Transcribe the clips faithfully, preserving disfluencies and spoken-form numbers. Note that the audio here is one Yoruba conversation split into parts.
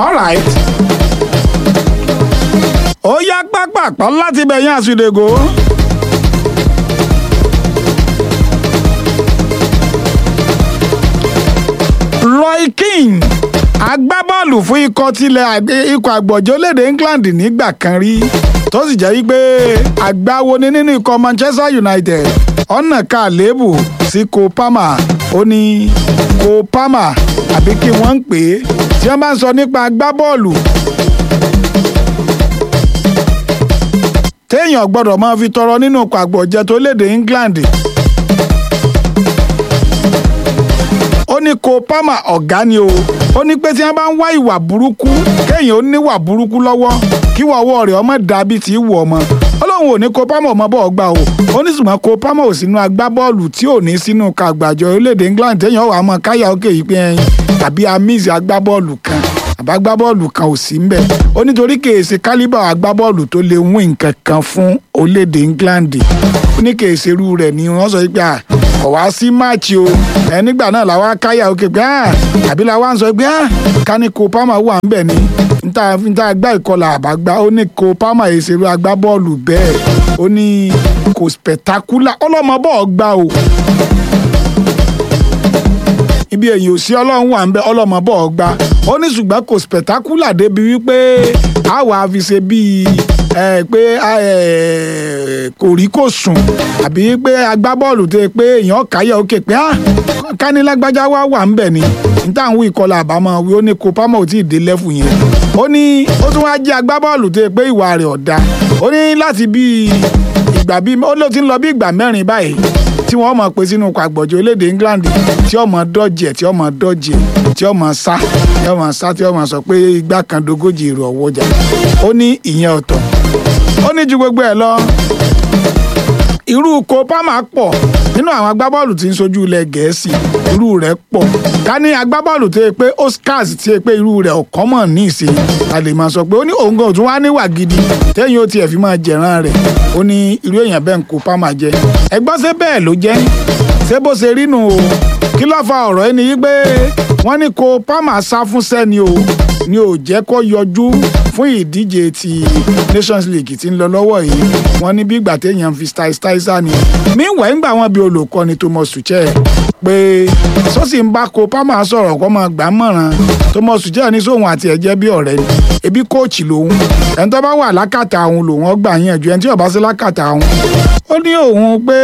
all right. ó yá pápápá láti bẹ̀yìn àsùdègò. Roy Keane agbábọ́ọ̀lù fún ikọ̀ tilẹ̀ ikọ̀ àgbọ̀jọ́ lédè England nígbà kan rí tó sì jẹ́ wípé àgbáwo ni nínú ikọ̀ Manchester United ọ̀nà ká àléébù sí Cole Palmer ó ní Cole Palmer àbí kí wọ́n ń pè é tí wọ́n bá ń sọ nípa agbábọ́ọ̀lù téèyàn gbọ́dọ̀ máa fi tọrọ nínú ikọ̀ àgbọ̀jẹ́ tó lédè England. ó ní Cole Palmer ọ̀gá ni o ó ní pé tí wọ́n bá ń wá ìwà burúkú kéèyàn ó níwà burúkú lọ́wọ́ kí wọ́wọ́ rẹ̀ ọmọ dàbí tí wù ọmọ ọlọ́run ò ní Cole Palmer ọmọ bọ́ọ̀ gbà o ó ní ṣùgbọ́n Cole Palmer ò sínú agbábọ́ọ̀lù tí ò ní sínú kàgbàjọ orílẹ̀-èdè England téèyàn wà á mọ káyà òkè yìí pé ẹyin tàbí amíìsì agbábọ́ọ̀lù kan àbágbábọ́ọ̀lù kan ò sí mbẹ̀ ó nítorí kèèṣe kálíbà agbábọ́ọ̀lù tó lè win kankan fún orílẹ̀-èdè England ó ní kèèṣe irú rẹ̀ ni wọ́n sọ pé à kò wá sí máàcì o ẹ nígbà náà làwa káyà òkè pé à àbí làwa ń sọ pé à ká ní Cole Palmer wà ń bẹ̀ ni níta níta gbá ìkọlà àbágbá ó ní Cole Palmer èsèrú agbábọ́ọ̀lù bẹ́ẹ̀ ó ní kò spectacular ọlọ́mọ bọ́ọ̀ gbá o ibi èyí ò sí ọlọ́run wà ń bẹ ọlọ́mọ bọ́ọ̀ gbá ó ní ṣùgbọ́n kò spectacular débi wípé àwa fi ṣe bíi ẹ pé kò rí kò sùn àbí pé agbábọ́ọ̀lù tó yẹ pé èèyàn káyọ̀ òkè pé kánilágbájá wá wà ń bẹ̀ ni níta ń wí ìkọlà àbámọ̀ wí ó ní Cole Palmer ò tí ì dé lẹ́fù yẹn ó ní ó tún wá jẹ́ agbábọ́ọ̀lù tó yẹ pé ìwà rẹ̀ ọ̀dà ó ní láti bí ìgbà bí ó ló ti ń lọ bí ìgbà mẹ́rin báyìí tí wọ́n mọ̀ pé sínú àgbọ̀jọ́ orílẹ̀-èdè England tí ọmọ dọ́jẹ̀ tí ọmọ dọ́jẹ̀ tí ọmọ sá tí ọmọ sá tí ọmọ sọ pé igbá kan dógójì èrò ọ̀wọ́jà ó ní ìyẹn ọ̀tọ̀ ó ní ju gbogbo ẹ̀ lọ irú Cole Palmer pọ̀ nínú àwọn agbábọ́ọ̀lù tí ń sojú ilẹ̀ Gẹ̀ẹ́sì irú rẹ̀ pọ̀ ká ní agbábọ́ọ̀lù tó yẹ pé Oscars tí yẹ pé irú rẹ̀ ọ̀kan mọ̀ ní ìsìn a lè máa sọ pé ó ní òun gan tún wá níwà gidi téèyàn ó tiẹ̀ fi máa jẹ̀ràn rẹ̀ ó ní irú èèyàn bẹ́ẹ̀ ń Cole Palmer jẹ́ ẹgbọ́n ṣé bẹ́ẹ̀ ló jẹ́ ṣé bó ṣe rí nù o kí ló fa ọ̀rọ̀ ẹni yí pé wọ́n ní Cole Palmer sá fún sẹ́ni o ni ò jẹ́ kó yọjú fún ìdíje ti Nations League tí ń lọ lọ́wọ́ yìí wọ́n ní bí ìgbà téèyàn fi style style sá ni meanwhile ńgbà wọn bí olùkọ́ni Thomas Tuchel pé sọ́sì ń bá Cole Palmer sọ̀rọ̀ kó máa gbà mọ̀ràn Thomas Tuchel ní sóhun àti ẹ̀jẹ̀ bí ọ̀rẹ́ ni ebi kóòchì lòun ẹni tó bá wà lákàtà òun lòun ọgbà yẹn ju ẹni tí ò bá sí lákàtà òun ó ní òun pé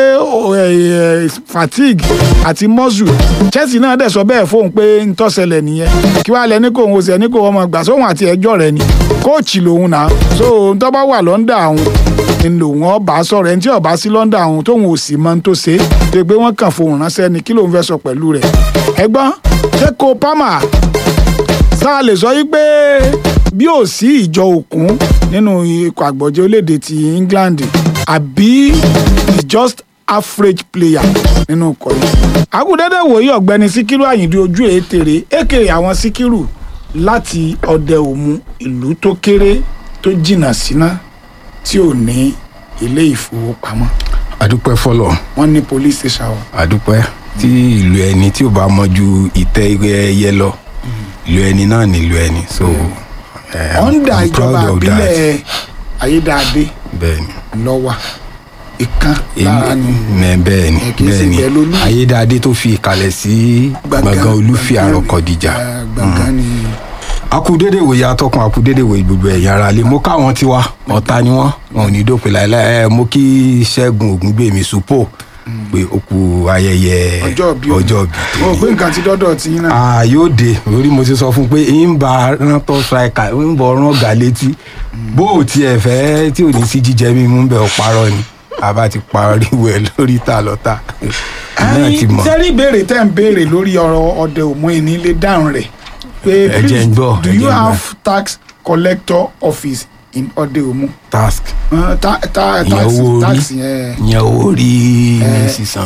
fatigue àti muscle Chelsea náà dẹ̀ sọ bẹ́ẹ̀ fóun pé ń tọ́sẹ̀lẹ̀ nìyẹn kí wàá lẹ ní kò òun ṣe ní kò wọ́n máa gbà sóhun àti ẹjọ́ rẹ̀ ni kóòchì lòun náà so ohun tó bá wà lọ́ndà àwọn ń lò wọ́n bá sọ̀rọ̀ ẹni tí ó bá sí lọ́ndà àwọn tóun ò sì mọ tó ṣe é pé wọ́n kàn fohùn ránṣẹ́ ni kí lòun fẹ́ sọ pẹ̀lú rẹ̀ ẹgbọ́n ṣé Cole Palmer sáà lè sọ yí pé bí ò sí ìjọ òkun nínú ikọ̀ àgbọ̀jẹ́ orílẹ̀-èdè ti England àbí just average player nínú ikọ̀ yìí. àkùdédé wòye ọ̀gbẹ́ni Síkírù Àyìndé ojú ètèrè èkè àwọn Síkírù láti ọdẹ òmu ìlú tó kéré tó jìnnà síná tí ò ní ilé ìfowópamọ́. àdúpẹ́ fọlọ́. wọ́n ní police station. àdúpẹ́ tí ìlú ẹni tí ò bá mọ ju ìtẹ́ ẹyẹ lọ ìlú ẹni náà ní ìlú ẹni so. ọ̀ndà ìjọba àbílẹ̀ Ayédáadé lọ́wà ìkan lára ni. bẹ́ẹ̀ni bẹ́ẹ̀ni Ayédáadé tó fi ìkàlẹ̀ sí gbọ̀ngàn Olúfì Àrọ̀kọ̀dìjà. gbọ̀ngàn ni. akudede wòye atọ́kùn akudede wòye gbogbo ẹ̀yà ara lè mo káwọn tiwa ọ̀tá ni wọ́n wọn ò ní dópin láìláì ẹ̀ mo kí Ṣẹ́gun Ògúngbèmí Supo pé ó kú ayẹyẹ ọjọ́ bí o gbé nǹkan ti dọ́dọ̀ tí yín náà. a yóò dé lórí mo ti sọ fún pé ń bá rántọ́ striker ń bọ̀ rán ọ̀gá létí bó o tiẹ̀ fẹ́ tí ò ní sí jíjẹ mímú bẹ́ẹ̀ ó parọ́ ni a bá ti parí wẹ̀ lórí ta lọ́ta náà ti mọ̀. sẹ́rí ìbéèrè tẹ́ ń béèrè lórí ọ̀rọ̀ ọdẹ òmù ẹni lè dáhùn rẹ̀ pé please do you have tax collector office in ọdẹ òmù. task Uh, ta, ta, tax, tax, yeah. yẹn owó orí ní sísan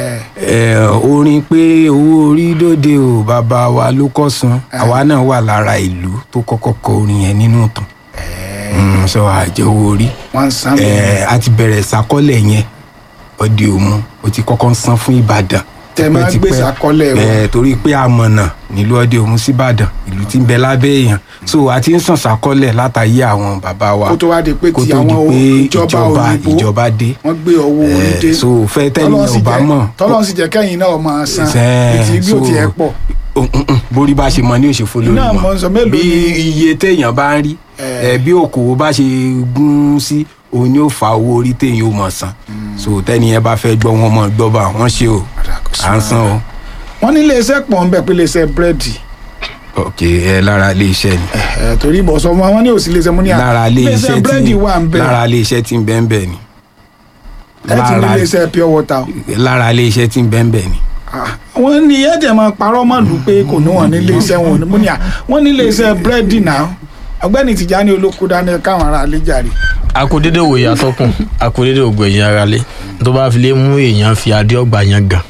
orin pé owó orí dòde o bàbá wa ló kọ́ san àwa náà wà lára ìlú tó kọ́kọ́ kọ orin yẹn nínú ìtàn sọ àjẹ owó orí a ti bẹ̀rẹ̀ ìsàkọ́lẹ̀ yẹn ọdẹ òmu o ti kọ́kọ́ san fún Ìbàdàn tẹ máa gbé ìsàkọ́lẹ̀ wọn torí pé àmọ̀nà nílùú ọdẹ òmu sí Ìbàdàn ìlú ìlú tí ń bẹ lábẹ́ èèyàn so a ti ń sàn sákọ́lẹ̀ látàyé àwọn bàbá wa kó tó wá di pé kó ti tó di àwọn pé ìjọba òyìnbó ìjọba dé wọ́n gbé owó orí dé so fẹ́ tẹ́lẹ̀ ò bá mọ̀ tọ́lọ́ sì jẹ́ kẹ́yìn náà máa san ètí bí ò ti ẹ̀ pọ̀ borí bá ṣe mọ ní òṣèfò lórí mọ bí iye téèyàn bá ń rí bí òkòwò bá ṣe gún sí òun ni ó fa owó orí téèyàn ó mọ̀ san so tẹ́ni yẹn bá fẹ́ gbọ́ wọn mọ̀ gbọ́ bá wọn ṣe o à ń san o. wọ́n ní iléeṣẹ́ pọ̀ ń bẹ̀ pé iléeṣẹ́ búrẹ́dì. ok ẹ lára iléeṣẹ́ ni. ẹ torí bọ̀ sọ wọn ní òsì iléeṣẹ́ mú ní à lára iléeṣẹ́ búrẹ́dì wà ń bẹ̀. lára iléeṣẹ́ tí ń bẹ́ ń bẹ̀ ni. ẹ ti ní iléeṣẹ́ pure water. lára iléeṣẹ́ tí ń bẹ́ ń bẹ̀ ni. wọ́n ní ẹ̀jẹ̀ máa parọ́ mọ́ lù pé kò ní wọ́n ní iléeṣẹ́ wọn mú ní à wọ́n ní iléeṣẹ́ búrẹ́dì náà ọ̀gbẹ́ni Tìjání Olókùdání káwọn ará ilé jàre. akódédé wò yà tọkùn akódédé ògbó ẹ̀yìn ara lé tó bá fi lè mú èèyàn fi adéọgbà yẹn gàn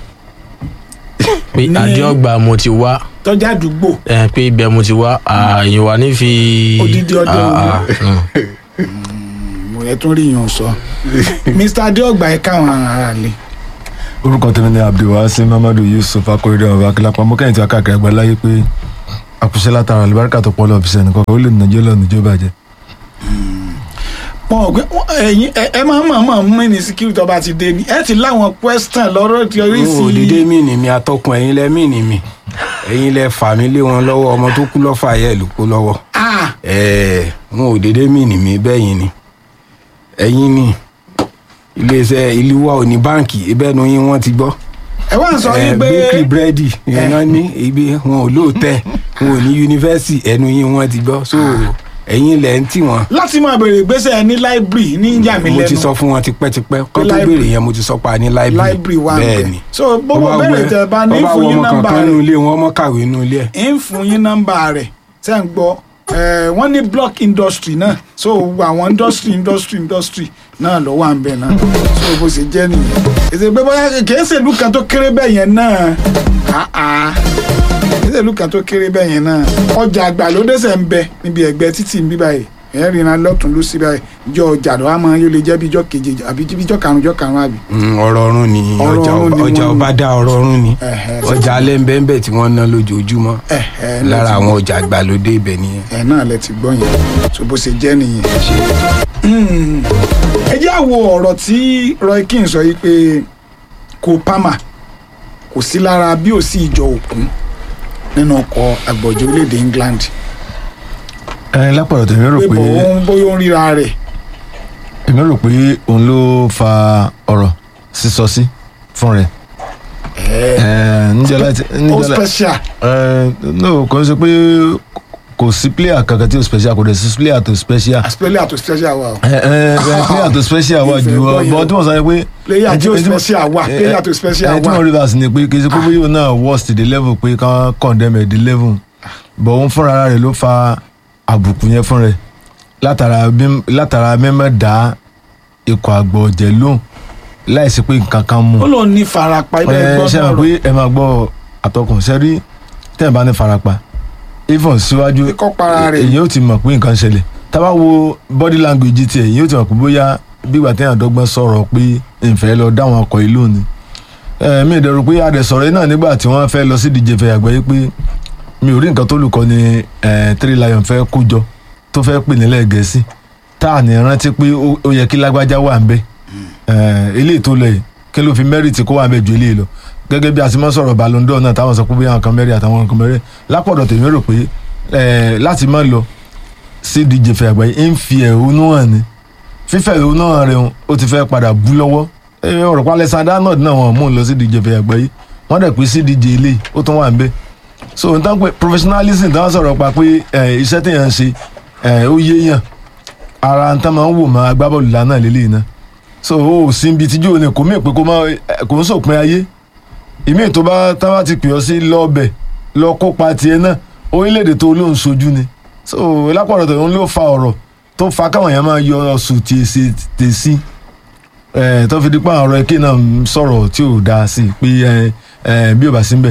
pé adéọgbà mo ti wá tọ́jà àdúgbò ẹ pé ibẹ̀ mo ti wá ààyè wà ní fi. odidi ọdún òru mo yẹ tún rí yàn sọ Mr Adéọgbà ẹ káwọn ará ilé. orúkọ tèmi ni Abdulwasi Mamadu Yusuf akóredé ọba akílápá mo kẹ́yìn tí wàá káàkiri àgbà láyé pé àkùṣe látara àlùbáríkà tó pọ̀ lọ́ọ́ fi sẹ́ni kọ́kọ́ ó lè nàjẹ́ lọ́ọ́ níjó bàjẹ́. wọn ò gbé ẹyin ẹ máa ń mọ̀ mọ̀ mú ní security ọba ti dé ni ẹ ti láwọn question lọ́rọ̀ tí orí sí. o dédé mí ni mi atọ́kùn ẹ̀yin lẹ mí ni mi ẹ̀yin lẹ fà mí lé wọn lọ́wọ́ ọmọ tó kú lọ́fà yẹ ló kó lọ́wọ́. ẹ̀ẹ́ wọn ò dédé mí ni mi bẹ́yìn ni ẹ̀yin ni iléeṣẹ́ ìlú wa ò ní báǹkì ìbẹ́nu yín wọ́n ti gbọ́. ẹ wá ń sọ yín pé bakery búrẹ́dì ẹ̀nà ní ibi wọn ò lóòótẹ́ wọn ò ní yunifásitì ẹnu yín wọ́n ti gbọ́ so ẹ̀yin lẹ̀ ń tì wọ́n. láti máa bèrè ìgbésẹ̀ ní library ní ìjà mi lẹ́nu. mo ti sọ fún wọn tipẹ́tipẹ́ kó tó béèrè yẹn mo ti sọ pa ní library. library wa bẹ́ẹ̀ ni. so gbogbo bẹ̀rẹ̀ tẹ bá ní fún yín nọ́mbà rẹ̀. ọba wọn kankan nínú ilé wọn ọmọ kàwé nínú ilé ẹ̀. ń fún yín nọ́mbà rẹ̀ tẹ́ ń gbọ́ wọ́n ní block industry náà so àwọn industry industry industry náà ló wà ń bẹ̀ náà so bó ṣe jẹ́ nìyẹn. èsì pé bóyá kìí ṣe ìlú kan tó kéré bẹ́ẹ̀ yẹn náà kìí ṣe ìlú kan tó kéré bẹ́ẹ̀ yẹn náà ọjà àgbàlódé ṣe ń bẹ níbi ẹ̀gbẹ́ títì ń bí báyìí ẹ̀ rìn náà lọ́tún ló sí báyìí ìjọ ọjà ló wá máa yóò lè jẹ́ bí ìjọ keje àbí ìjọ karùn-ún ìjọ karùn-ún àbí. ọ̀rọ̀ ọ̀run ni ọjà ọba dá ọ̀rọ̀ ọ̀run ni ọjà alẹ́ ń bẹ́ẹ̀ bẹ́ẹ̀ tí wọ́n ná lójoojúmọ́ lára àwọn ọjà àgbàlódé ibẹ̀ nìyẹn. ẹ̀ náà lẹ ti gbọ́ yẹn so bó ṣe jẹ́ nìyẹn. ẹ jẹ́ àwo ọ̀rọ̀ tí Roy Keane sọ yìí pé kò pamà kò sí lára bí ò sí ìjọ òkun nínú ọkọ̀ àgbọ̀jọ́ orílẹ̀-èdè England. ẹ lápọ̀lọ̀ tèmi rò pé pé bóun bóyá ó ń ríra rẹ̀. èmi rò pé òun ló fa ọ̀rọ̀ sísọ sí fún rẹ̀. níjọ́ láti ó special. no kò ń sọ pé kò sí player kankan tí o special kò dẹ̀ sí player tó special. player tó special wà o. player tó special wà ju bọ́ tí mo sọ pé. player tó special wà player tó special wà. ẹni tí mo rí bá sí ni pé kì í ṣe pé bóyá òun náà worst the level pé kàn condemn the level but òun fúnra rẹ̀ ló fa àbùkù yẹn fún rẹ̀ látara látara mẹ́mẹ́ dá ikọ̀ àgbọ̀ ọ̀jẹ̀ lóhùn láìsí pé nǹkan kan mú. ó lóun ní farapa ibẹ̀ gbọ́ ṣe é pé ẹ máa gbọ́ àtọkùn sẹ́rí tẹ́ ẹ̀ bá ní farapa even síwájú èyí ó ti mọ̀ pé nǹkan ṣẹlẹ̀ tá bá wo body language tiẹ̀ èyí ó ti mọ̀ pé bóyá bígbà téèyàn dọ́gbọ́n sọ̀rọ̀ pé ìfẹ́ lọ dáwọn ọkọ̀ ìlú ni. mi ì dẹ̀rù pé adẹ̀sọ̀rọ̀ náà nígbà tí wọ́n fẹ́ lọ sí ìdíje fẹ́ àgbáyé pé mi ò rí nǹkan tó lùkọ́ ni Three Lion fẹ́ kó jọ tó fẹ́ pè nílẹ̀ Gẹ̀ẹ́sì tá à ní rántí pé ó yẹ kí lágbájá wà ń bẹ̀ eléyìí tó lọ yìí kí ló fi mẹ́rìtì kó wà ń bẹ̀ ju eléyìí lọ gẹ́gẹ́ bí a ti mọ́ sọ̀rọ̀ Ballon d'Or náà táwọn sọ pé bóyá nǹkan mẹ́rin àtàwọn nǹkan mẹ́rin lápọ̀dọ̀ tèmi rò pé láti má lọ sí ìdíje fẹ́ àgbáyé ń fi ẹ̀hónú hàn ni fífẹ́ ẹ̀hónú hàn rẹ̀ ó ti fẹ́ padà bú lọ́wọ́ ọ̀rọ̀ pa Alexander Arnold náà wọn mú un lọ sí ìdíje fẹ́ àgbáyé wọ́n dẹ̀ pé sí ìdíje eléyìí ó tún wà ń bẹ̀ so n tán pé professionalism táwọn sọ̀rọ̀ pa pé iṣẹ́ téèyàn ń ṣe ó yéèyàn ara n tán máa ń wò máa agbábọ́ọ̀lù lánàá lélẹ́yìn náà so ó sì ń bi tíjú òní kò mí pé kò ń sòpin ayé ìmí tó bá táwa ti pè ọ́ sí lọ́ọ̀bẹ̀ lọ kópa tiẹ̀ náà orílẹ̀-èdè tó ló ń sojú ni so lápọ̀rọ̀ tó ń ló fa ọ̀rọ̀ tó fa káwọn èèyàn máa yọ ọ̀sùn tèsí tèsí tó fi dípò àwọn ọ̀rọ̀ ẹ̀kẹ́ náà sọ̀rọ̀ tí ò dáa sí pé bí ò bá sí ń bẹ̀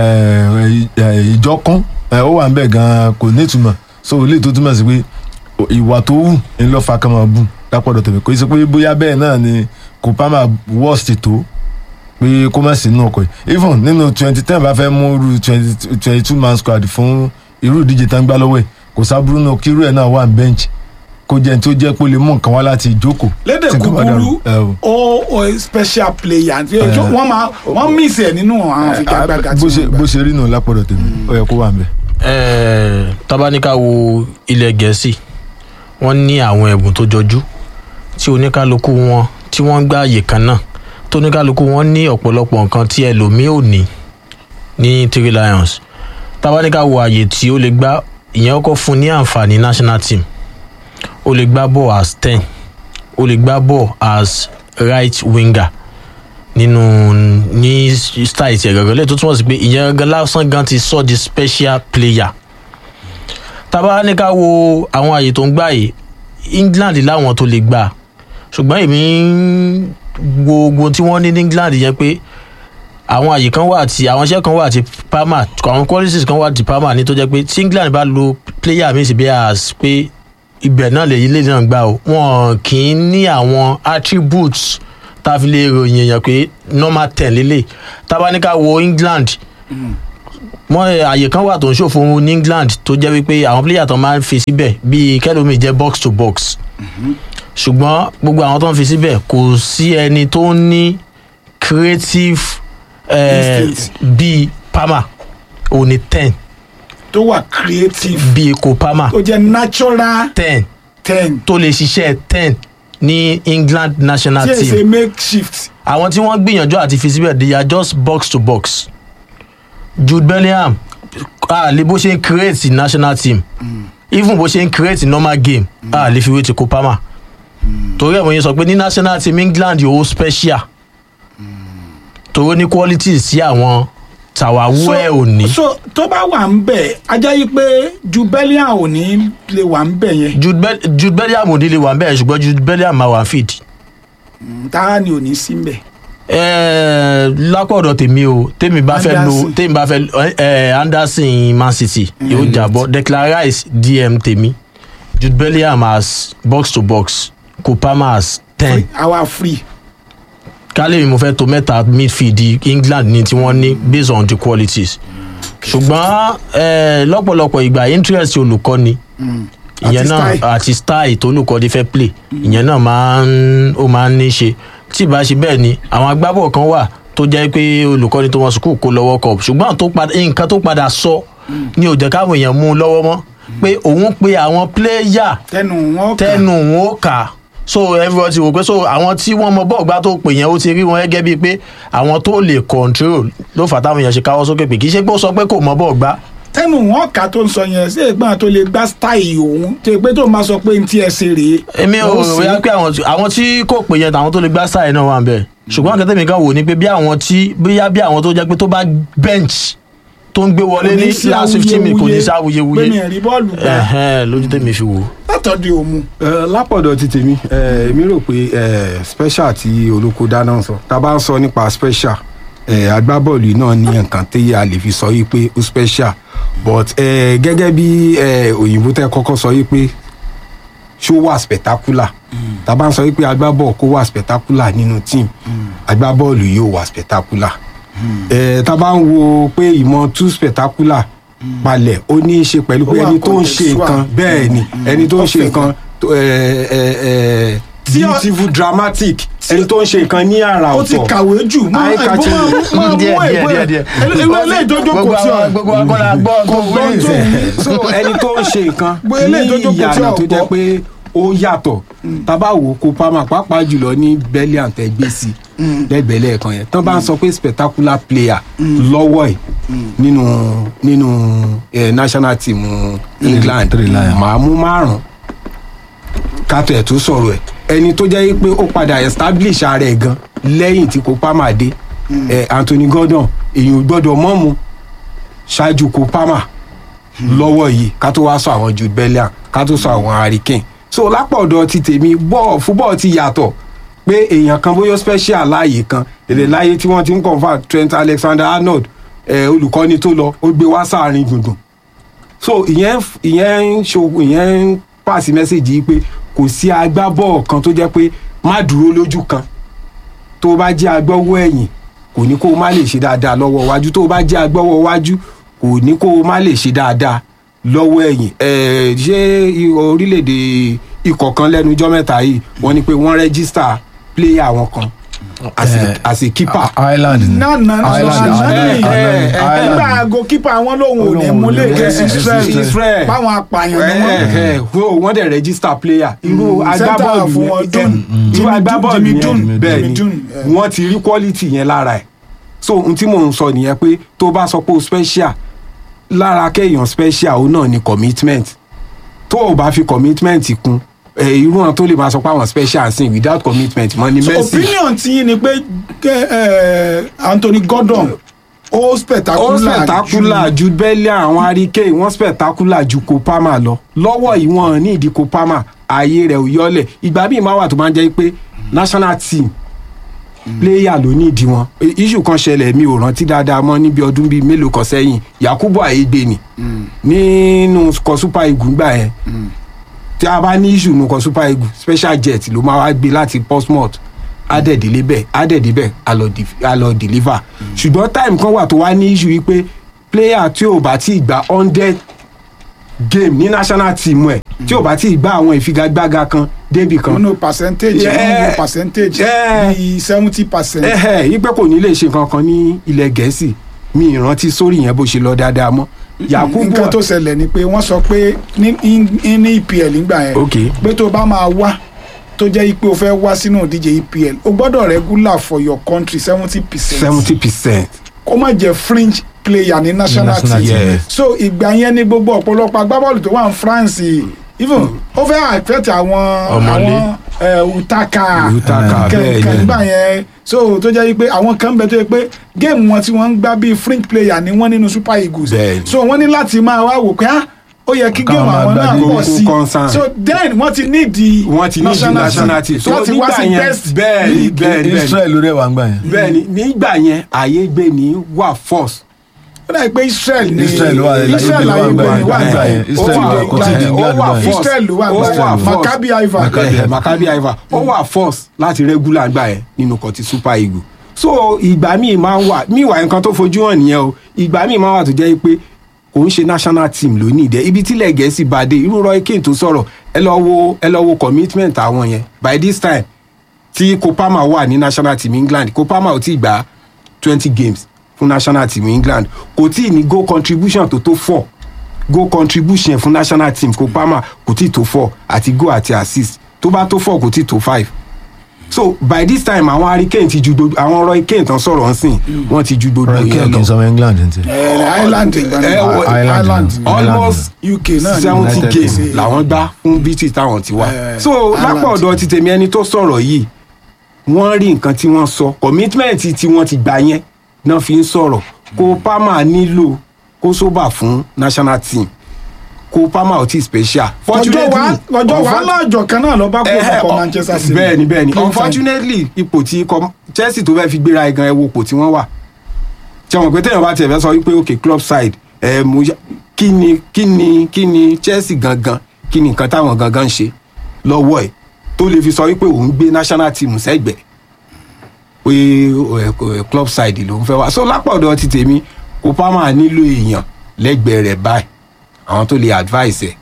ìjọkún ó wà ń bẹ̀ gan-an kò nítumọ̀ so ilé tó túmọ̀ sí pé ìwà tó wù ń lọ́ fa ká máa bù lápọ̀rọ̀ tèmi kò sí pé bóyá bẹ́ẹ̀ náà ni kò pa máa worst tó pé kó má sí inú ọkọ̀ yìí even nínú twenty ten bá fẹ́ mú ru twenty two man squad fún irú ìdíje tá ń gbá lọ́wọ́ ẹ̀ kò sábúrú náà kírú ẹ̀ náà wà ní bench kó jẹ́ tó jẹ́ pé ó lè mú nǹkan wá láti ìjókòó. lédè kúkúrú ó ó special player wọ́n máa wọ́n miss ẹ̀ nínú àwọn figagbága tí wọ́n gbà. bó ṣe rí nù lápọ̀dọ̀ tèmi ó yẹ kó wà ń bẹ̀. tábánikà wo ilẹ̀ gẹ̀ẹ́sì wọ́n ní àwọn ẹ̀bùn tó jọjú tí oníkálukú wọn tí wọ́n ń gbá àyè kan náà tó oníkálukú wọn ní ọ̀pọ̀lọpọ̀ nǹkan tí ẹlòmíì ò ní ní Three Lions. tábánikà wo àyè tí ó lè gbá ìyẹn ó kọ́ fún ní àǹfààní national team ó lè gbá ball as ten ó lè gbá ball as right winger nínú ní style tiẹ̀ gẹ́gẹ́ lẹ́yìn tó túmọ̀ sí pé ìyẹn gẹ́gẹ́ lásán gan ti sọ di special player. tábà ní ká wo àwọn àyè tó ń gbà yìí England láwọn tó lè gbà ṣùgbọ́n èmi gbogbo tí wọ́n ní ní England yẹn pé àwọn àyè kan wà tí àwọn iṣẹ́ kan wà tí Palmer àwọn qualities kan wà tí Palmer ní tó jẹ́ pé tí England bá lo player mi sì bí as pé ibẹ̀ náà lè ilé náà gbà ó wọn kì í ní àwọn attributes tá a fi lè ròyìn èèyàn pé normal ten lélẹ̀ tábà ní ká wo England wọn àyè kan wà tó ń ṣòfò ní England tó jẹ́ wípé àwọn player tó máa ń fi síbẹ̀ bíi kẹ́lómi jẹ́ box to box ṣùgbọ́n gbogbo àwọn tó ń fi síbẹ̀ kò sí ẹni tó ní creative bíi Palmer òní ten tó wà creative bíi kò Palmer tó jẹ́ natural ten ten tó lè ṣiṣẹ́ ten ní England national team tí èsè makeshift. àwọn tí wọ́n gbìyànjú àti fi síbẹ̀ they are just box to box. Jude Bellingham ah lè bó ṣe ń create national team mm. even bó ṣe ń create normal game mm. ah lè fi wé ti kó Palmer mm. torí ẹ̀ mo yẹn sọ pé ní national team England yóò special mm. torí ní qualities sí àwọn tàwáwú ẹ̀ ò ní. so tó bá wà ń bẹ̀ ajá yìí pé Jude Bellingham ò ní lè wà ń bẹ̀ yẹn. Jude, Be Jude Bellingham ò ní lè wà ń bẹ̀ ṣùgbọ́n Jude Bellingham máa wà feed. táwa ni ò ní sí ń bẹ̀. Eh, lápọ̀dọ̀ tèmi o tèmi bá fẹ́ lo tèmi bá fẹ́ eh, Anderson Man City yóò mm. jàbọ̀ Declan Rice D M tèmi Jude Bellingham as box to box kò Palmer as ten. àwa free. kálí mi mo fẹ́ to mẹ́ta midfield England ní tí wọ́n ní based on the qualities ṣùgbọ́n eh, lọ́pọ̀lọpọ̀ ìgbà interest olùkọ́ni ìyẹn náà àti style tó olùkọ́ni fẹ́ play ìyẹn náà máa ń ó máa ń ní ṣe tí ìbá ṣe bẹ́ẹ̀ ni àwọn agbábọ̀ kan wà tó jẹ́ pé olùkọ́ni tó wọn sùkúù kó lọ́wọ́ kọ̀ ṣùgbọ́n nǹkan tó padà sọ ni ò jẹ́ káwọn èèyàn mú un lọ́wọ́ mọ́ pé òun pe àwọn pléyà tẹnu wọn ó kà so everybody wò pé so àwọn tí wọ́n mọ bọ́ọ̀ gbá tó pè yẹn ó ti rí wọn gẹ́gẹ́ bíi pé àwọn tó lè control ló fà táwọn èèyàn ṣe káwọ́ sókè pé kì í ṣe pé ó sọ pé kò mọ bọ́ọ̀ gbá. tẹnu wọn kà tó ń sọ yẹn sí ìgbà tó lè gbá style òun tó pé tó máa sọ pé n tí ẹ ṣe rèé. èmi ò rò wíyá pé àwọn tí kò pè yẹn tàwọn tó lè gbá style náà wà ń bẹ̀ ṣùgbọ́n àkẹ́tẹ́ mi kan wò ni pé bí àwọn tí bóyá bí àwọn tó jẹ́ pé tó bá bench tó ń gbé wọlé ní last fifteen minutes kò ní sí awuyewuye pé mi rí bọ́ọ̀lù gbà lójú tèmi fi wò. látọ̀dí òmu. lápọ̀dọ̀ ti tèmi èmi rò pé special tí olóko dáná sọ tá a bá ń sọ nípa special agbábọ́ọ̀lù náà ní nǹkan tí a lè fi sọ yìí pé ó special but gẹ́gẹ́ bí òyìnbó tẹ́ kọ́kọ́ sọ yìí pé ṣó wà spectacular tá a bá ń sọ yìí pé agbábọ́ọ̀lù kó wà spectacular nínú team agbábọ́ọ̀lù yóò wà spectacular tá a bá ń wo pé ìmọ̀ too spectacular palẹ̀ ó ní í ṣe pẹ̀lú pé ẹni tó ń ṣe nǹkan bẹ́ẹ̀ ni ẹni tó ń ṣe nǹkan beautiful dramatic ẹni tó ń ṣe nǹkan ní àrà ọ̀tọ̀ ó ti kàwé jù máa mú díẹ̀ díẹ̀ ìwé ilé ìdójó kò tí ọ gbogbo agbọ́dọ̀ gbọ́ gbogbo ìṣẹ̀ so ẹni tó ń ṣe nǹkan ní ìyànà tó jẹ́ pé ó yàtọ̀ tábà wò kó Palmer pàápàá jùlọ ní Bellingham tẹ́ gbé sí lẹ́gbẹ̀ẹ́ lẹ́ẹ̀kan yẹn tán bá ń sọ pé spectacular player lọ́wọ́ ẹ̀ nínú nínú national team England màá mú márùn-ún kátó ẹ̀ tó sọ̀rọ̀ ẹ̀ ẹni tó jẹ́ pé ó padà establish ara ẹ̀ gan lẹ́yìn tí kò Palmer dé Anthony Gordon èyí ò gbọ́dọ̀ mọ́ mu ṣáájú kò Palmer lọ́wọ́ yìí ká tó wá sọ àwọn Jude Bellingham ká tó sọ àwọn Harry Kane so lápọ̀dọ̀ ti tèmi bọ́ọ̀ fúbọ̀ ti yàtọ̀ pé èèyàn kan bóyá special láàyè kan èdè láyé tí wọ́n ti ń convert Trent Alexander-Arnold olùkọ́ni tó lọ ó gbé wá sáàrin gbùngbùn so ìyẹn ìyẹn ń ṣòwò ìyẹn ń pàṣẹ mẹ́sẹ̀gì yìí pé kò sí agbábọ́ọ̀ kan tó jẹ́ pé má dúró lójú kan tó bá jẹ́ agbọ́wọ́ ẹ̀yìn kò ní kó o má lè ṣe dáadáa lọ́wọ́ wájú tó bá jẹ́ agbọ́wọ́ wájú kò ní kó o má lè ṣe dáadáa lọ́wọ́ ẹ̀yìn ẹ̀ ṣé orílẹ̀-èdè ikọ̀ kan lẹ́nu ijọ́ mẹ́ta yìí wọ́n ní pé wọ́n rẹ́gísítà player wọn kan as a as a keeper. Ireland náà náà náà nígbà goalkeeper àwọn lòun ò ní múlẹ̀ kẹ́sì Israel báwọn apààyàn ni wọ́n. wọ́n dẹ̀ register player irú agbábọ́ọ̀lù yẹn irú agbábọ́ọ̀lù yẹn bẹ́ẹ̀ ni wọ́n ti rí quality yẹn lára ẹ̀ so ohun tí mò ń sọ nìyẹn pé tó bá sọ pé o special lára kéèyàn special òun náà ni commitment tó o bá fi commitment kún irú wọn tó lè máa sọ pé àwọn special sin without commitment mọ ni Messi. so opinion ti yín ni pé Anthony Gordon ó spectacular ó spectacular ju Bellingham àwọn Harry Kane wọ́n spectacular ju Kopama lọ lọ́wọ́ yìí wọ́n ní ìdí Kopama ààyè rẹ̀ ò yọlẹ̀ ìgbà bíi máa wà tó máa ń jẹ́ pé national team player ló ní ìdí wọn issue kan ṣẹlẹ̀ mi ò rántí dáadáa mọ́ níbi ọdún bíi mélòó kan sẹ́yìn Yakubu Ayegbe ni nínú kọ Super Eagles gbà yẹn tí a bá ní issue nǹkan Super Eagles special jet ló máa wá gbé láti Portsmouth adẹ̀dẹ̀lẹ̀ bẹ́ẹ̀ adẹ̀dẹ̀ bẹ́ẹ̀ a lọ deliver ṣùgbọ́n time kan wà tó wá ní issue yìí pé player tí ò bá tí ì gba hundred game ní national team ẹ̀ tí ò bá tí ì gba àwọn ìfigagbága kan débì kan. nínú percentage nínú percentage bíi seventy percent. yí pé kò ní lè ṣe kankan ní ilẹ̀ Gẹ̀ẹ́sì mi ìrántí sórí yẹn bó ṣe lọ dáadáa mọ́. Yakubu nǹkan tó ṣẹlẹ̀ ni pé wọ́n sọ pé ní ní E P L nígbà yẹn pé tó bá máa wá tó jẹ́ pé o fẹ́ wá sínú ìdíje E P L o gbọ́dọ̀ regular for your country seventy percent. seventy percent. kó má jẹ́ fringe player ní national team. Yes. so ìgbà yẹn ni gbogbo ọ̀pọ̀lọpọ̀ agbábọ́ọ̀lù tó wà ní France even ó fẹ́ affect àwọn àwọn Utaka kẹ̀kẹ́ nígbà yẹn so tó jẹ́ pé àwọn kan bẹ tó yẹ pé géèmù wọn tí wọ́n ń gbá bíi fringe player ni wọ́n nínú Super Eagles so wọ́n ní láti máa wá wò pé ah ó yẹ kí géèmù àwọn náà pọ̀ sí so then wọ́n ti ní di national team so láti wá sí best bẹ́ẹ̀ bẹ́ẹ̀ Israel ló rẹ̀ wá ń gbà yẹn. bẹ́ẹ̀ ni nígbà yẹn àyè gbé ní wà force ó dà pé Israel ní Israel wà Israel láyé gbé ní wà gbà yẹn ó wà force Israel ló wà gbà yẹn Maccabi Haifa Maccabi Haifa ó wà force láti regular gbà yẹn nínú kọtí Super Eagles so ìgbà míì máa ń wà míì wà nǹkan tó fojú hàn nìyẹn o ìgbà míì máa wà tó jẹ́ pé kò ń ṣe national team ló ní ìdẹ ibi tílẹ̀ Gẹ̀ẹ́sì bá dé irú Roy Keane tó sọ̀rọ̀ ẹ lọ wo ẹ lọ wo commitment àwọn yẹn by this time tí Kopama wà ní national team England Kopama ò tí ì gbà twenty games fún national team England kò tí ì ní goal contribution tó tó four goal contribution fún national team Kopama kò tí ì tó four àti goal àti assist tó bá tó four kò tí ì tó five so by this time àwọn Harry Kane ti ju gbogbo àwọn Roy Keane tán sọ̀rọ̀ nsìn wọ́n ti ju gbogbo yẹn lọ. Roy Keane kì í sọ England ntẹ. Ireland Ireland almost U K náà seventy games làwọn gbá fún bíìtì táwọn ti wá so lápò ọ̀dọ̀ ti tèmi ẹni tó sọ̀rọ̀ yìí wọ́n rí nǹkan tí wọ́n sọ commitment tí wọ́n ti gbà yẹn náà fi ń sọ̀rọ̀ Kopama nílò kó sóbà fún national team Kopama ò tí special. ọjọ́ wàhálà ọjọ́ kan náà lọ bá kó ọkọ̀ Manchester City. bẹ́ẹ̀ni bẹ́ẹ̀ni unfortunately ipò tí Chelsea tó fẹ́ fi gbéra ẹ̀gan ẹ̀ wo ipò tí wọ́n wà tí wọ́n pé téèyàn bá tiẹ̀ fẹ́ sọ wípé ok club side ẹ̀ mo kí ni kí ni kí ni Chelsea gangan kí ni nǹkan táwọn gangan ń ṣe lọ́wọ́ ẹ̀ tó lè fi sọ wípé òun gbé national team sẹ́gbẹ̀ẹ́ pé club side ló ń fẹ́ wá so lápọ̀dọ̀ ti tèmi Kopama nílò èèyàn lẹ́gbẹ̀ẹ́ rẹ̀ báyìí àwọn tó lè advice ẹ̀.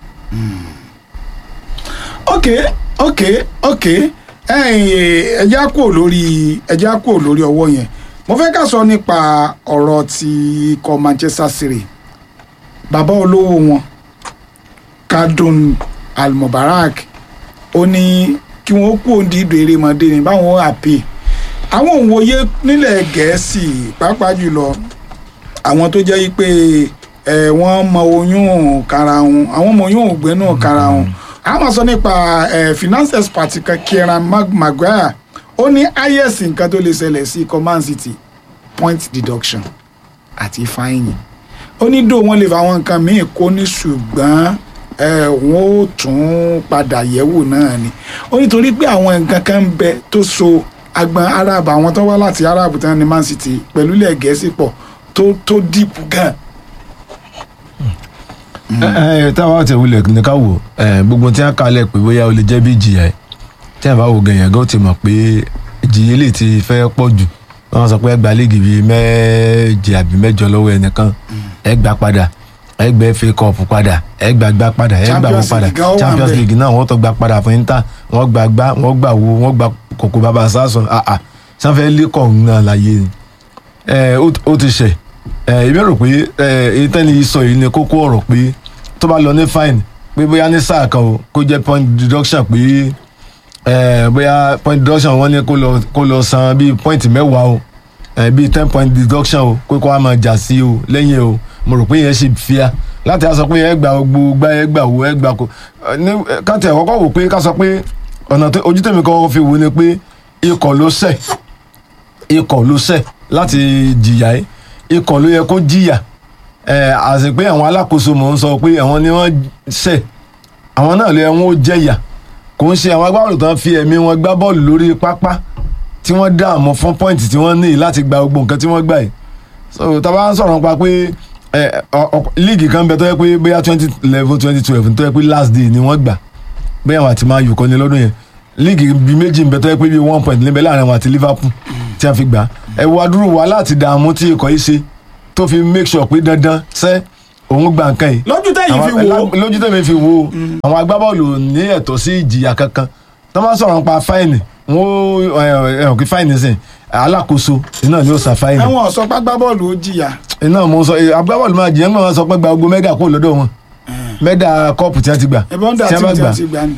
ok ok ok ẹja kúrò lórí ẹja kúrò lórí ọwọ́ yẹn mo fẹ́ ká sọ nípa ọ̀rọ̀ ti ikọ̀ Manchester City bàbá olówó wọn Khadun Al-Mubarak ó ní kí wọ́n kú òǹdí ìdò erémọdé ní báwọn àpè àwọn òǹwòye nílẹ̀ Gẹ̀ẹ́sì pàápàá jùlọ àwọn tó jẹ́ pé ẹ wọ́n mọ oyún karahun àwọn ọmọ oyún ògbẹ́nù karahun a máa sọ nípa ẹ finance expert kan Kieran Maguire ó ní highest nǹkan tó lè ṣẹlẹ̀ sí ikọ̀ Man City point deduction àti fine ó ní dò wọ́n lè fa àwọn nǹkan míì kó ní ṣùgbọ́n ẹ wọ́n ó tún padà yẹ̀wò náà ni ó nítorí pé àwọn nǹkan kan ń bẹ tó so agbọn Arab àwọn tó wá láti Arab tán ní Man City pẹ̀lú ilẹ̀ Gẹ̀ẹ́sì pọ̀ tó tó dìpù gan. ẹ ẹ táwa tẹ wulẹ̀ ní ká wò gbogbo tí wọ́n kalẹ̀ pé bóyá o lè jẹ́ bí ìjìyà ẹ̀ tí wọ́n bá wò gẹ̀yàn gan ti mọ̀ pé ìjìyà lè ti fẹ́ pọ̀ jù wọ́n sọ pé ẹ gba léègì bíi méje àbí mẹ́jọ lọ́wọ́ ẹnìkan ẹ gbà padà ẹ gbẹ F A Cup padà ẹ gbà gbà padà ẹ gbà wọ padà Champions League náà wọ́n tó gbà padà fún Inter wọ́n gbà gbà wọ́n gbà wo wọ́n gbà kòkó bàbá sásùn àà sanfẹ lẹkọọ náà láyé ni ẹ ó ti ṣe ẹ èmi rò pé ẹ èyí tẹ́ni sọ yìí ni kókó ọ̀rọ̀ pé tó bá lọ ní fine pé bóyá ní sáà kan o kó jẹ́ point deduction pé ẹ bóyá point deduction wọ́n ní kó lọ kó lọ san bíi point mẹ́wàá o ẹ bíi ten point deduction o kó kó wá máa jà sí o lẹ́yìn o mo rò pé yẹn ṣe fíà láti sọ pé ẹ gbà gbogbo gbá ẹ gbà wo ẹ gbà kó ní káàtì ẹ̀kọ́kọ́ wò pé ká sọ pé ọ̀nà ojú tèmi kọ́ fi wò ni pé ikọ̀ ló ṣẹ̀ ikọ̀ ló ṣẹ̀ láti jìyà ẹ́ ikọ̀ ló yẹ kó jìyà ẹ̀ àti pé àwọn alákòóso mò ń sọ pé àwọn ni wọ́n ṣẹ̀ àwọn náà ló yẹ wọ́n ó jẹ̀yà kò ń ṣe àwọn agbábọ́ọ̀lù tán fi ẹ̀mí wọn gbá bọ́ọ̀lù lórí pápá tí wọ́n dààmú fún pọ́ìntì tí wọ́n ní láti gba gbogbo nǹkan tí wọ́n gbà yìí so tá a bá ń sọ̀rọ̀ nípa pé líìgì kan bẹ tó yẹ pé bóyá twenty eleven twenty twelve tó yẹ pé last day ni wọ́n gbà bóyá àwọn àti máa yù kọ́ ni lọ́dún yẹn líìgì bíi méjì ń bẹ tó yẹ pé bíi one point níbẹ̀ láàrin àwọn àti Liverpool tí a fi gbà ẹ wo adúrú wa láti dààmú tí ikọ̀ yìí ṣe tó fi make sure pé dandan sẹ́ òun gba nǹkan yìí. lójú tẹ̀yìn fi wo lójú tẹ̀yìn fi wo àwọn agbábọ́ọ̀lù ní ẹ̀tọ́ sí ìjìyà kankan tó máa sọ̀rọ̀ nípa fáìnì wọ́n ẹ̀hún kí fáìnì sìn alákòóso iná ni ó san fáìnì. ẹ̀wọ̀n sọ pé agbábọ́ọ̀lù ó jìyà. iná mo sọ agbábọ́ọ̀lù máa jìyà nígbà wọn sọ pé gba ogun mẹ́gà kó lọ́dọ̀ wọn mẹ́dà kọ́ọ̀pù tí wọ́n ti gbà. ẹ̀bọ́n dà tí wọ́n ti gbà ní.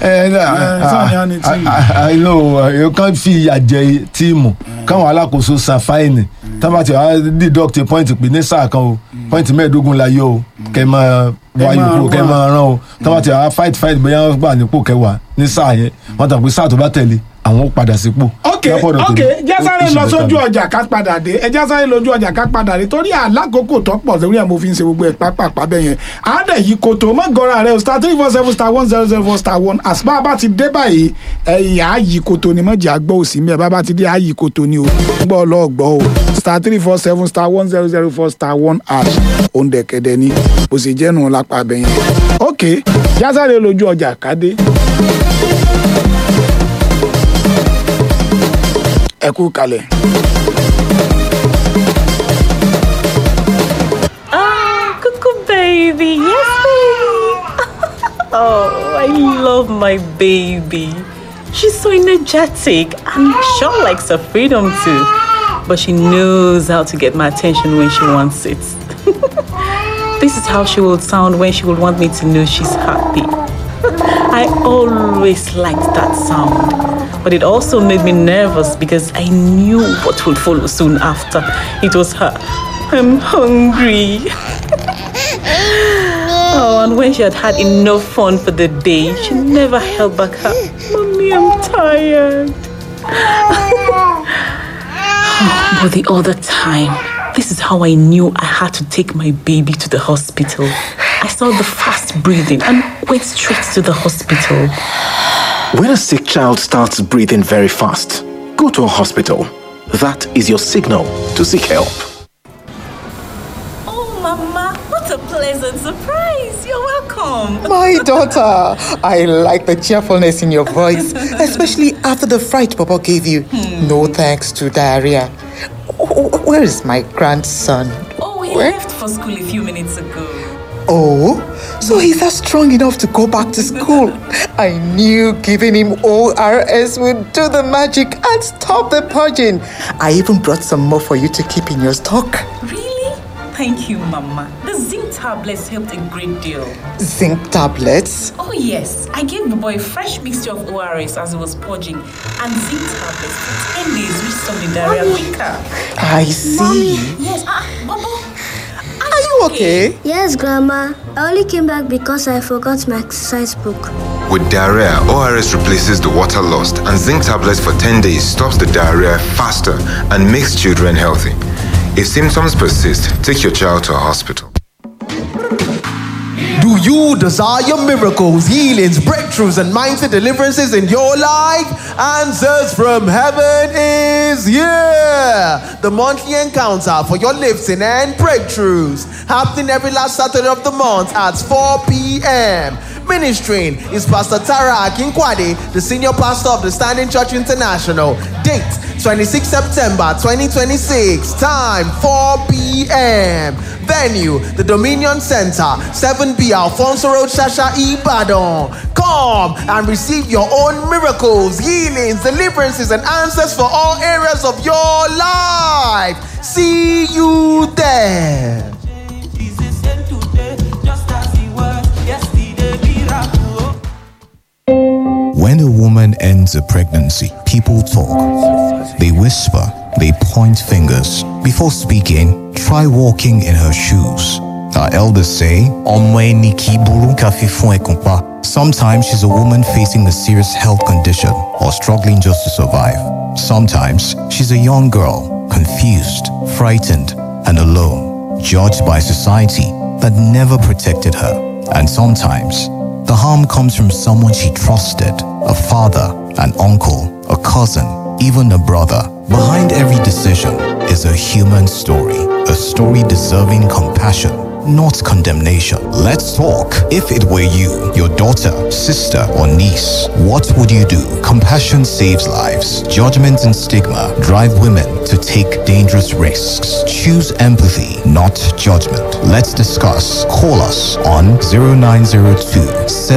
àìlò ẹ̀ kàn fi ìyà jẹ tíìmù káwọn alákòóso san fáìnì tábà tí wàá deduct point pé ní sáà kan o point mẹ́ẹ̀ẹ́dógún la yọ o kẹ́ máa wáyé kó kẹ́ máa rán o tábà tí wàá fight fight bóyá wọ́n gbà nípò kẹwàá ní sáà yẹn wọ́n tàn pé sáà tó bá tẹ̀lé àwọn ó padà sípò. ok ok jásáré lọ sójú ọjà ká padà dé ẹ jásáré lójú ọjà ká padà dé torí àlákòókò tó pọ̀ lórí ẹ̀ mo fi ń ṣe gbogbo ẹ̀ pápápá bẹ́ẹ̀ yẹn àádẹ́ yìí kò tó mọ́ gọ́ra rẹ o star three four seven star one zero zero four star one àsìbá bá ti dé báyìí ẹ̀yà ààyè kòtò ni mọ̀jì àgbọ̀ òsì mi ẹ̀ bá bá ti dé ààyè kòtò ni o gbọ́ ọlọ́ọ̀gbọ́ o star three four seven star one zero zero four star one hash òǹdẹ̀kẹ̀dẹ̀ ni bó ṣe jẹ́nu lápá bẹ́ẹ̀ yẹn ok jásáré lójú ọjà ká dé. ẹ kú kalẹ̀. Ah, cuckoo baby, yes baby. Oh, I love my baby. She's so energetic and sure likes her freedom too. But she knows how to get my attention when she wants it. This is how she will sound when she will want me to know she's happy. I always liked that sound. But it also made me nervous because I knew what would follow soon after. It was her. I'm hungry. Oh, and when she had had enough fun for the day, she never held back her, Mommy, I'm tired. Oh, but the other time, this is how I knew I had to take my baby to the hospital. I saw the fast breathing and went straight to the hospital. When a sick child starts breathing very fast, go to a hospital. That is your signal to seek help. Oh, Mama, what a pleasant surprise. You're welcome. My daughter, I like the cheerfulness in your voice, especially after the fright Papa gave you. Hmm. No thanks to diarrhea. Where is my grandson? Oh, he Where? left for school a few minutes ago. Oh, so he's not strong enough to go back to school. I knew giving him O R S would do the magic and stop the purging. I even brought some more for you to keep in your stock. Really? Thank you, Mama. The zinc tablets helped a great deal. Zinc tablets? Oh, yes. I gave the boy a fresh mixture of O R S as he was purging and zinc tablets for ten days, which stopped the diarrhea quicker. I see. Mommy, yes. Ah, Baba. Are you okay? Yes, Grandma. I only came back because I forgot my exercise book. With diarrhea, O R S replaces the water lost, and zinc tablets for ten days stops the diarrhea faster and makes children healthy. If symptoms persist, take your child to a hospital. Do you desire miracles, healings, breakthroughs, and mindset deliverances in your life? Answers from Heaven is here. The monthly encounter for your lifting and breakthroughs, happening every last Saturday of the month at four p.m. Ministering is Pastor Tara Akinkwade, the senior pastor of the Standing Church International. Date twenty-sixth September twenty twenty-six. Time four p.m. Venue, the Dominion Center, seven B Alfonso Road, Shasha, Ibadan. Come and receive your own miracles, healings, deliverances, and answers for all areas of your life. See you there. When a woman ends a pregnancy, people talk. They whisper, they point fingers. Before speaking, try walking in her shoes. Our elders say, sometimes she's a woman facing a serious health condition or struggling just to survive. Sometimes she's a young girl, confused, frightened, and alone, judged by society that never protected her. And sometimes the harm comes from someone she trusted, a father, an uncle, a cousin, even a brother. Behind every decision is a human story, a story deserving compassion, not condemnation. Let's talk. If it were you, your daughter, sister, or niece, what would you do? Compassion saves lives. Judgment and stigma drive women to take dangerous risks. Choose empathy, not judgment. Let's discuss. Call us on zero nine zero two